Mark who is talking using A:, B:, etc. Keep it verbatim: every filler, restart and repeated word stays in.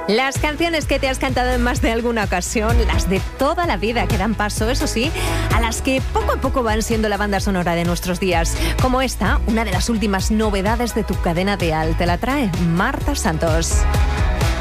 A: Las canciones que te has cantado en más de alguna ocasión, las de toda la vida, que dan paso, eso sí, a las que poco a poco van siendo la banda sonora de nuestros días. Como esta, una de las últimas novedades de tu cadena dial. Te la trae Marta Santos.